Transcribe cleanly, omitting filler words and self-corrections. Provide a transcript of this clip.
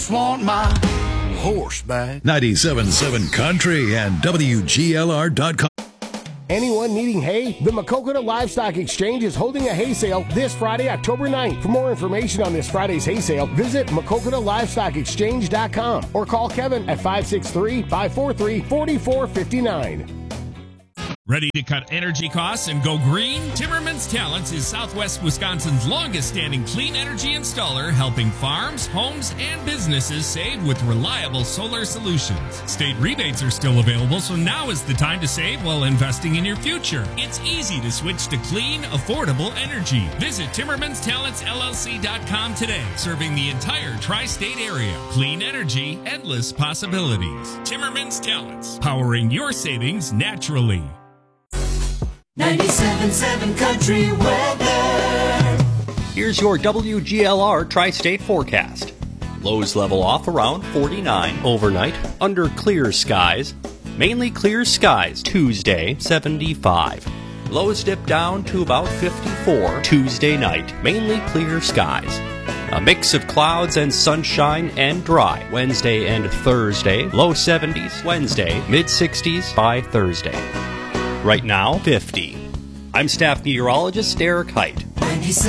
Want my horse back. 97.7 Country and WGLR.com. Anyone needing hay? The Maquoketa Livestock Exchange is holding a hay sale this Friday, October 9th. For more information on this Friday's hay sale, visit MaquoketaLivestockExchange.com or call Kevin at 563-543-4459. Ready to cut energy costs and go green? Timmerman's Talents is Southwest Wisconsin's longest-standing clean energy installer, helping farms, homes, and businesses save with reliable solar solutions. State rebates are still available, so now is the time to save while investing in your future. It's easy to switch to clean, affordable energy. Visit TimmermansTalentsLLC.com today, serving the entire tri-state area. Clean energy, endless possibilities. Timmerman's Talents, powering your savings naturally. 97.7 Country Weather. Here's your WGLR Tri-State forecast. Lows level off around 49 overnight under clear skies. Mainly clear skies Tuesday, 75. Lows dip down to about 54 Tuesday night. Mainly clear skies. A mix of clouds and sunshine and dry Wednesday and Thursday. Low 70s Wednesday, mid 60s by Thursday. Right now, 50. I'm staff meteorologist Eric Height. 97.